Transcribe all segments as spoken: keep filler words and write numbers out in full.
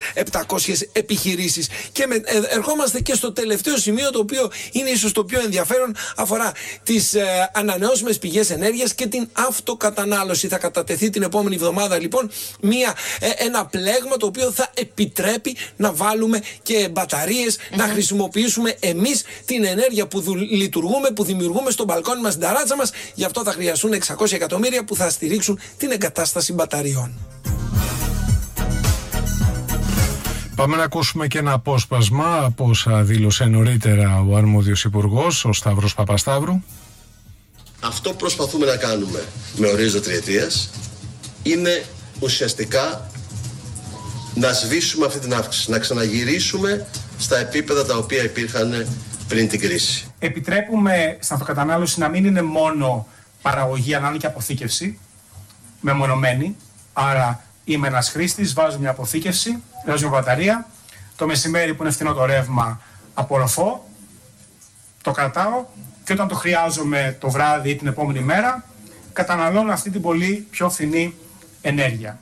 επτακόσιες επιχειρήσεις. Και με, ε, ερχόμαστε και στο τελευταίο σημείο, το οποίο είναι ίσως το πιο ενδιαφέρον, αφορά τις ε, ανανεώσιμες πηγές ενέργειας και την αυτοκατανάλωση. Θα κατατεθεί την επόμενη εβδομάδα λοιπόν μια, ε, ένα πλέγμα το οποίο θα επιτρέπει να βάλουμε και μπαταρίες, mm-hmm. να χρησιμοποιήσουμε εμείς την ενέργεια που δου, λειτουργούμε, που δημιουργούμε στο μπαλκόνι μας, στην ταράτσα μας. Γι' αυτό θα χρειαστούν εξακόσια εκατομμύρια που θα στηρίξουν την εγκατάσταση μπαταριών. Πάμε να ακούσουμε και ένα απόσπασμα από όσα δήλωσε νωρίτερα ο αρμόδιος υπουργός, ο Σταύρος Παπασταύρου. Αυτό που προσπαθούμε να κάνουμε με ορίζοντα τριετίας είναι ουσιαστικά να σβήσουμε αυτή την αύξηση, να ξαναγυρίσουμε στα επίπεδα τα οποία υπήρχαν πριν την κρίση. Επιτρέπουμε στην αυτοκατανάλωση να μην είναι μόνο παραγωγή, αλλά είναι και αποθήκευση, μεμονωμένη. Άρα είμαι ένας χρήστης, βάζω μια αποθήκευση, βάζω μια μπαταρία, το μεσημέρι που είναι φθηνό το ρεύμα απορροφώ, το κρατάω και όταν το χρειάζομαι το βράδυ ή την επόμενη μέρα, καταναλώνω αυτή την πολύ πιο φθηνή ενέργεια.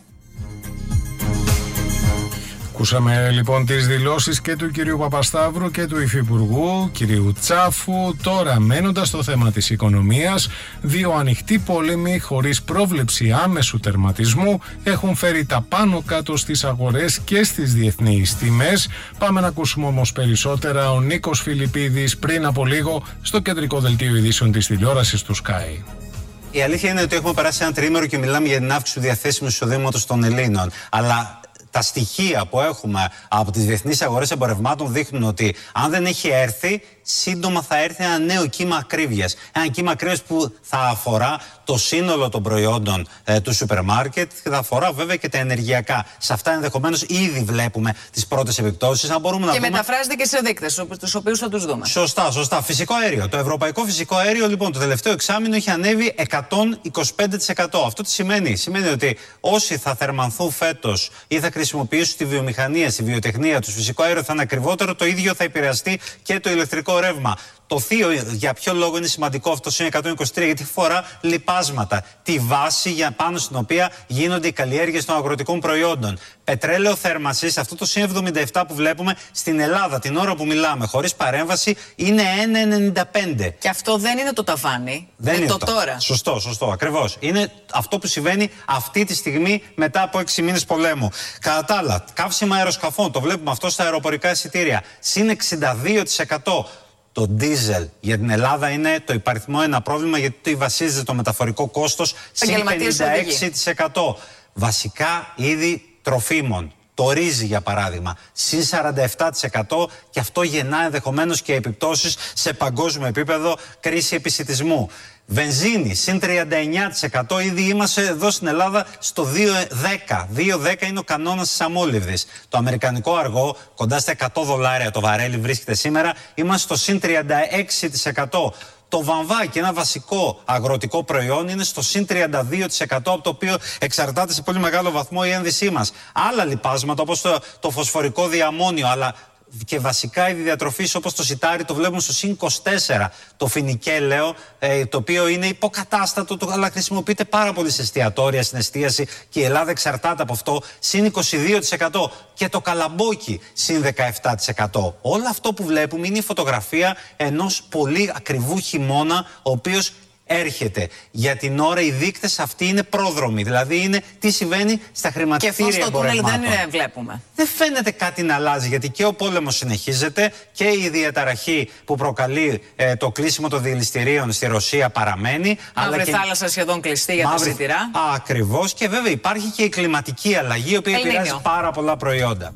Ακούσαμε λοιπόν τις δηλώσεις και του κυρίου Παπασταύρου και του Υφυπουργού κυρίου Τσάφου. Τώρα, μένοντας στο θέμα της οικονομίας, δύο ανοιχτοί πόλεμοι χωρίς πρόβλεψη άμεσου τερματισμού έχουν φέρει τα πάνω κάτω στις αγορές και στις διεθνείς τιμές. Πάμε να ακούσουμε όμως περισσότερα. Ο Νίκος Φιλιππίδης πριν από λίγο στο κεντρικό δελτίο ειδήσεων της τηλεόρασης του Sky. Η αλήθεια είναι ότι έχουμε περάσει ένα τριήμερο και μιλάμε για την αύξηση του διαθέσιμου εισοδήματος των Ελλήνων. Αλλά τα στοιχεία που έχουμε από τις διεθνείς αγορές εμπορευμάτων δείχνουν ότι αν δεν έχει έρθει, σύντομα θα έρθει ένα νέο κύμα ακρίβειας. Ένα κύμα ακρίβειας που θα αφορά το σύνολο των προϊόντων ε, του σούπερ μάρκετ και θα αφορά βέβαια και τα ενεργειακά. Σε αυτά ενδεχομένως ήδη βλέπουμε τις πρώτες επιπτώσεις. Αν μπορούμε να και δούμε... μεταφράζεται και σε δείκτες, τους οποίους θα τους δούμε. Σωστά, σωστά. Φυσικό αέριο. Το ευρωπαϊκό φυσικό αέριο, λοιπόν, το τελευταίο εξάμηνο έχει ανέβει εκατόν είκοσι πέντε τοις εκατό. Αυτό τι σημαίνει? Σημαίνει ότι όσοι θα θερμανθούν φέτος ή θα χρησιμοποιήσουν στη βιομηχανία, στη βιοτεχνία του φυσικό αέριο θα είναι ακριβότερο, το ίδιο θα επηρεαστεί και το ηλεκτρικό ρεύμα. Το θείο, για ποιο λόγο είναι σημαντικό αυτό, είναι εκατόν είκοσι τρία, γιατί φορά λιπάσματα. Τη βάση για πάνω στην οποία γίνονται οι καλλιέργειες των αγροτικών προϊόντων. Πετρέλαιο θέρμανσης, αυτό το συν εβδομήντα επτά που βλέπουμε στην Ελλάδα την ώρα που μιλάμε, χωρίς παρέμβαση, είναι ένα ενενήντα πέντε. Και αυτό δεν είναι το ταβάνι. Δεν είναι, είναι το, το τώρα. Σωστό, σωστό, ακριβώς. Είναι αυτό που συμβαίνει αυτή τη στιγμή μετά από έξι μήνες πολέμου. Κατά τα άλλα, καύσιμα αεροσκαφών, το βλέπουμε αυτό στα αεροπορικά εισιτήρια, συν εξήντα δύο τοις εκατό. Το ντίζελ για την Ελλάδα είναι το υπαριθμό ένα πρόβλημα, γιατί βασίζεται το μεταφορικό κόστος συν πενήντα έξι τοις εκατό. Βασικά είδη τροφίμων. Το ρύζι, για παράδειγμα, συν σαράντα επτά τοις εκατό, και αυτό γεννά ενδεχομένως και επιπτώσεις σε παγκόσμιο επίπεδο, κρίση επισιτισμού. Βενζίνη, συν τριάντα εννιά τοις εκατό, ήδη είμαστε εδώ στην Ελλάδα στο δύο δέκα. δύο δέκα είναι ο κανόνας της αμόλυβδης. Το αμερικανικό αργό, κοντά στα εκατό δολάρια το βαρέλι βρίσκεται σήμερα, είμαστε στο συν τριάντα έξι τοις εκατό. Το βαμβάκι, ένα βασικό αγροτικό προϊόν, είναι στο συν τριάντα δύο τοις εκατό, από το οποίο εξαρτάται σε πολύ μεγάλο βαθμό η ένδυσή μας. Άλλα λιπάσματα, όπως το, το φωσφορικό διαμμόνιο, αλλά και βασικά είδη διατροφής όπως το σιτάρι, το βλέπουμε στο συν είκοσι τέσσερα. Το φινικέλαιο, ε, το οποίο είναι υποκατάστατο, το, αλλά χρησιμοποιείται πάρα πολύ σε εστιατόρια, στην εστίαση, και η Ελλάδα εξαρτάται από αυτό, συν είκοσι δύο τοις εκατό. Και το καλαμπόκι, συν δεκαεπτά τοις εκατό. Όλο αυτό που βλέπουμε είναι η φωτογραφία ενός πολύ ακριβού χειμώνα, ο οποίος έρχεται. Για την ώρα οι δείκτες αυτοί είναι πρόδρομοι. Δηλαδή είναι τι συμβαίνει στα χρηματιστήρια εμπορευμάτων. Και φως στο τούνελ δεν βλέπουμε. Δεν φαίνεται κάτι να αλλάζει, γιατί και ο πόλεμος συνεχίζεται και η διαταραχή που προκαλεί ε, το κλείσιμο των διελιστηρίων στη Ρωσία παραμένει. Μαύρη και... θάλασσα σχεδόν κλειστή για Μαύρη... τα σιτηρά. Ακριβώς. Και βέβαια υπάρχει και η κλιματική αλλαγή, η οποία επηρεάζει πάρα πολλά προϊόντα.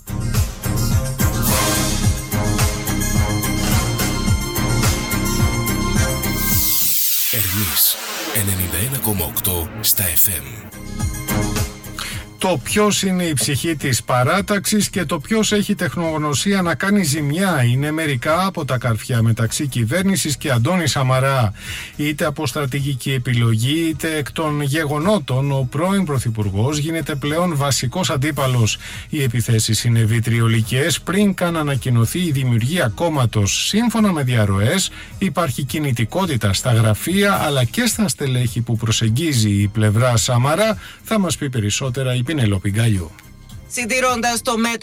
Ερμής ενενήντα ένα κόμμα οκτώ στα εφ εμ. Το ποιος είναι η ψυχή της παράταξης και το ποιος έχει τεχνογνωσία να κάνει ζημιά είναι μερικά από τα καρφιά μεταξύ κυβέρνησης και Αντώνη Σαμαρά. Είτε από στρατηγική επιλογή είτε εκ των γεγονότων, ο πρώην Πρωθυπουργός γίνεται πλέον βασικός αντίπαλος. Οι επιθέσεις είναι βιτριολικές πριν καν ανακοινωθεί η δημιουργία κόμματος. Σύμφωνα με διαρροές, υπάρχει κινητικότητα στα γραφεία αλλά και στα στελέχη που προσεγγίζει η πλευρά Σαμαρά. Θα μας πει περισσότερα η Πινελόπη Γκαλιού. Συντηρώντας το μέτρο